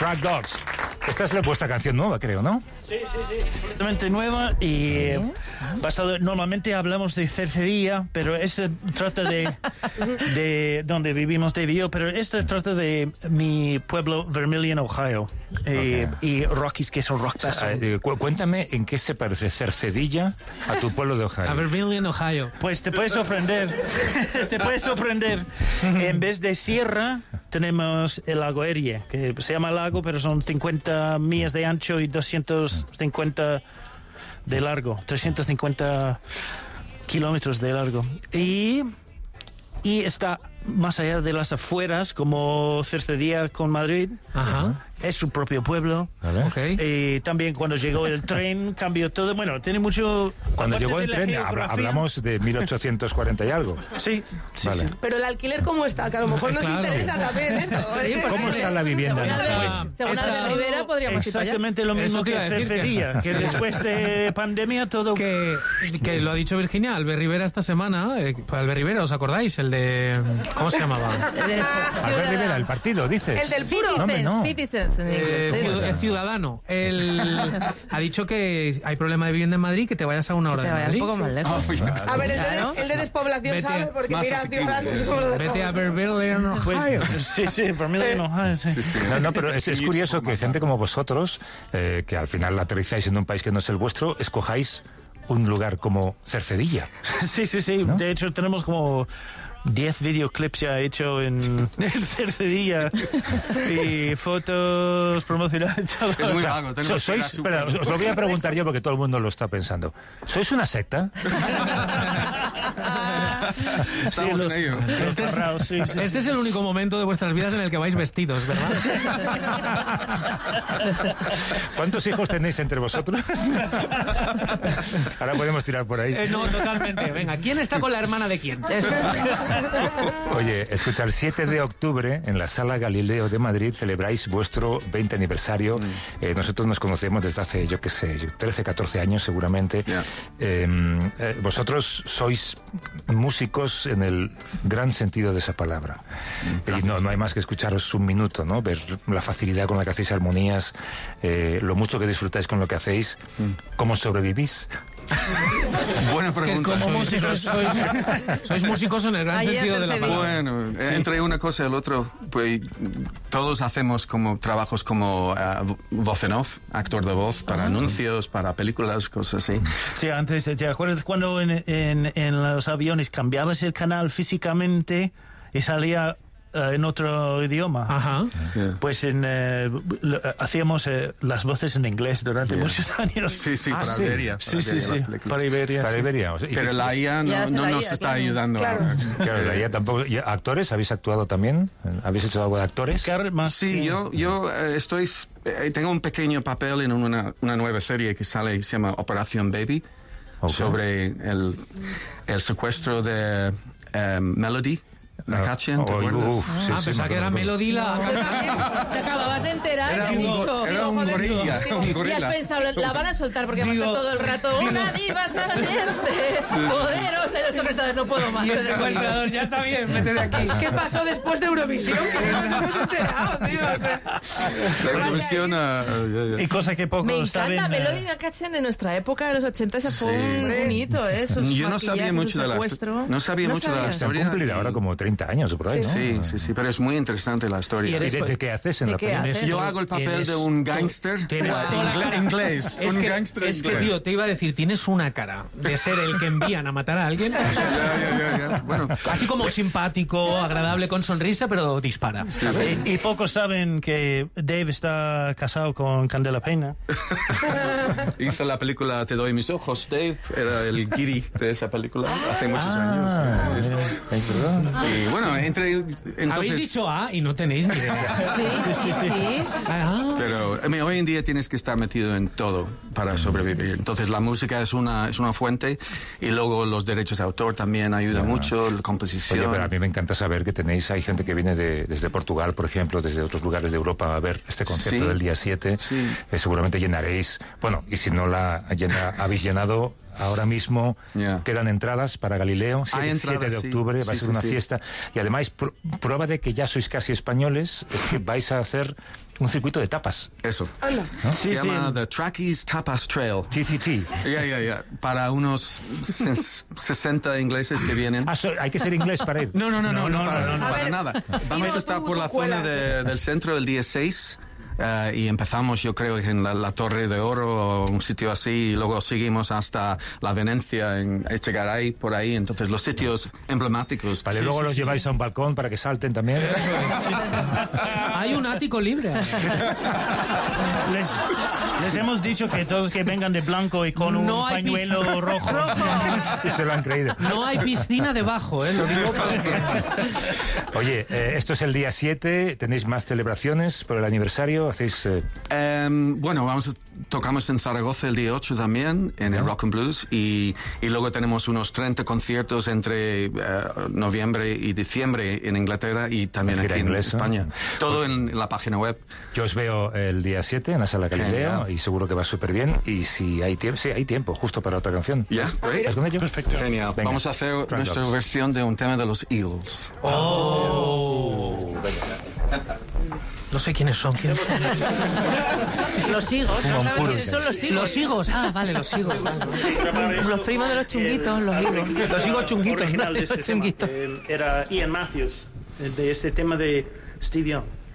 Drag Dogs. Esta es vuestra canción nueva, creo, ¿no? Sí, completamente nueva y basado. Normalmente hablamos de Cercedilla, pero este trata de donde vivimos Dave y yo, pero este trata de mi pueblo, Vermilion, Ohio, y Rockies, que son Rock Castle. Cuéntame en qué se parece Cercedilla a tu pueblo de Ohio. A Vermilion, Ohio. Pues te puedes sorprender. Te puedes sorprender. En vez de sierra, tenemos el lago Erie, que se llama lago, pero son 50 millas de ancho y 250 de largo, 350 kilómetros de largo. Y está más allá de las afueras, como Cercedilla con Madrid. Ajá. Es su propio pueblo. ¿Vale? Okay. Y también cuando llegó el tren cambió todo. Bueno, tiene mucho. Cuando llegó el tren, hablamos de 1840 y algo. Sí, vale. sí. Pero el alquiler, ¿cómo está? Que a lo mejor nos interesa también esto. ¿Cómo está la vivienda en este país? Según Albert Rivera podríamos ir para allá. Exactamente lo mismo Eso te que iba a decir, Cercedilla, que después de pandemia todo... Que lo ha dicho Virginia, Albert Rivera esta semana. Albert Rivera, ¿os acordáis? El de... ¿Cómo se llamaba? Albert Rivera, el partido, dices. El del puro. Citizens en inglés. Ciudadano. Él ha dicho que hay problema de vivienda en Madrid, que te vayas a una hora Te de vayas Madrid. un poco más lejos. A ver, el de despoblación Vete. sabe, porque Más mira, asequible. Vete a Vermilion, Ohio. Sí, Vermilion, Ohio, sí. No, pero es curioso que gente como vosotros, que al final aterrizáis en un país que no es el vuestro, escojáis un lugar como Cercedilla. Sí. ¿No? De hecho, tenemos como 10 videoclips ya hecho en Cercedilla y fotos promocionales. Es muy vago. tenemos que ir a Espera, os lo voy a preguntar yo porque todo el mundo lo está pensando. ¿Sois una secta? Estamos en ello. Este es el único momento de vuestras vidas en el que vais vestidos, ¿verdad? ¿Cuántos hijos tenéis entre vosotros? Ahora podemos tirar por ahí. No, totalmente. Venga, ¿quién está con la hermana de quién? Oye, escucha, el 7 de octubre en la Sala Galileo de Madrid celebráis vuestro 20 aniversario. Nosotros nos conocemos desde hace, yo qué sé, 13, 14 años seguramente. Vosotros sois músicos en el gran sentido de esa palabra. Y no hay más que escucharos un minuto, ¿no? Ver la facilidad con la que hacéis armonías, lo mucho que disfrutáis con lo que hacéis, cómo sobrevivís. Buena pregunta. Como músicos sois músicos en el gran Ahí sentido de la acercé bien. palabra. Bueno, entre una cosa y el otro, pues todos hacemos como trabajos como voz en off, actor de voz para anuncios, para películas, cosas así. Sí, antes, ¿te acuerdas cuando en los aviones cambiabas el canal físicamente y salía en otro idioma? Ajá. Pues hacíamos las voces en inglés durante muchos años. Sí, para Iberia. Sí, las películas. para Iberia. Para sí. Iberia. O sea, Pero la IA Ya hace no la nos IA, está claro. ayudando. Claro. Claro, la IA tampoco. ¿Y actores? ¿Habéis actuado también? ¿Habéis hecho algo de actores? Sí, yo tengo un pequeño papel en una nueva serie que sale, se llama Operación Baby, sobre el secuestro de Melody Nakachian, ¿te acuerdas? Pensaba que era Melody la... Te acababas de enterar Era y he un dicho... era un gorila, digo, un y has gorila. pensado, la van a soltar porque va a estar todo el rato una diva saliente, poderosa, y los secretarios no puedo más. ya está bien, vete de aquí. ¿Qué pasó después de Eurovisión? Que no nos hemos enterado, tío. La Eurovisión... Y cosa que pocos Me saben. encanta Melody Nakachian de nuestra época, de los 80, ese fue un hito, ¿eh? Sus Yo no sabía maquillajes, mucho su de la secuestro. no sabía mucho de la sabías. Se han historia. cumplido ahora como 30 años o por ahí, ¿no? Sí, pero es muy interesante la historia. ¿Y de qué haces en ¿De la qué película? haces? Yo hago el papel de un gángster inglés. Es Un que, gángster es que, inglés. tío, te iba a decir, tienes una cara de ser el que envían a matar a alguien. Ya. Bueno, Así como simpático, agradable, con sonrisa, pero dispara. Y pocos saben que Dave está casado con Candela Peña. hizo la película Te doy mis ojos, Dave. Era el guiri de esa película hace muchos años. Y bueno, entonces... Habéis dicho A y no tenéis ni idea. Sí. Ah. Pero hoy en día tienes que estar metido en todo para sobrevivir. Entonces la música es una fuente y luego los derechos de autor también ayudan mucho, la composición. Oye, pero a mí me encanta saber que hay gente que viene desde Portugal, por ejemplo, desde otros lugares de Europa a ver este concierto del día 7. Sí. Seguramente llenaréis, bueno, y si no habéis llenado, ahora mismo quedan entradas para Galileo, 7 de octubre, va a ser una fiesta. Y además, prueba de que ya sois casi españoles, es que vais a hacer un circuito de tapas. Eso. ¿No? Se llama The Trackies Tapas Trail. TTT. Para unos 60 ingleses que vienen. Hay que ser inglés para ir. No, para nada. Vamos a estar por la zona del centro el día 6. Y empezamos, yo creo, en la Torre de Oro o un sitio así, y luego seguimos hasta la Venecia, en Echegaray, por ahí. Entonces, los sitios emblemáticos. Vale, luego los lleváis a un balcón para que salten también. Hay un ático libre. Les hemos dicho que todos que vengan de blanco y con un pañuelo rojo. Y se lo han creído. No hay piscina debajo, lo digo para... Oye, esto es el día 7, ¿tenéis más celebraciones por el aniversario? ¿Hacéis...? Bueno, tocamos en Zaragoza el día 8 también, en el Rock and Blues, y luego tenemos unos 30 conciertos entre noviembre y diciembre en Inglaterra y también aquí en España. Todo en la página web. Yo os veo el día 7 en la Sala Galileo y seguro que va súper bien. Y si hay tiempo, hay tiempo justo para otra canción. ¿Vas con ello? Perfecto. Genial. Venga. Vamos a hacer nuestra versión de un tema de los Eagles. No sé quiénes son. Los higos, ¿no sabes quiénes son los higos? Los higos, vale, los higos. Los primos de los chunguitos, los higos. Los higos chunguitos. Original de este tema, era Ian Matthews, de este tema de Steve Young.